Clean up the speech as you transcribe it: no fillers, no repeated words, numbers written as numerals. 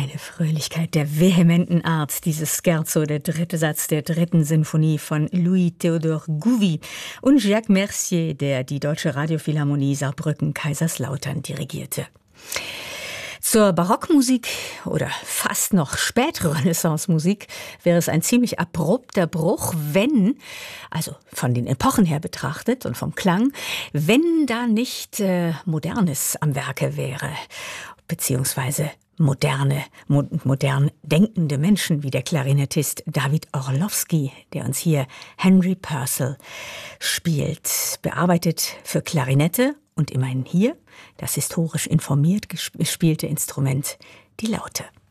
Eine Fröhlichkeit der vehementen Art, dieses Scherzo, der dritte Satz der dritten Sinfonie von Louis-Théodore Gouvi und Jacques Mercier, der die Deutsche Radiophilharmonie Saarbrücken-Kaiserslautern dirigierte. Zur Barockmusik oder fast noch spätere Renaissance-Musik wäre es ein ziemlich abrupter Bruch, wenn, also von den Epochen her betrachtet und vom Klang, wenn da nicht Modernes am Werke wäre, beziehungsweise modern denkende Menschen wie der Klarinettist David Orlowski, der uns hier Henry Purcell spielt, bearbeitet für Klarinette und immerhin hier das historisch informiert gespielte Instrument, die Laute.